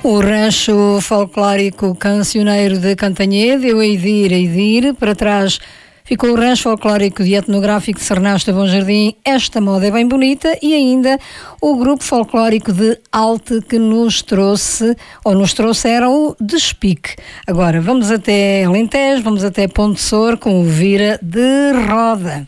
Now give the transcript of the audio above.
O rancho folclórico cancioneiro de Cantanhede, eu hei de ir, para trás ficou o rancho folclórico e etnográfico de Sernaste Bom Jardim, Esta Moda é Bem Bonita, e ainda o grupo folclórico de Alte que nos trouxeram o Despique. Agora vamos até Alentejo, vamos até Ponte Sor com o Vira de Roda.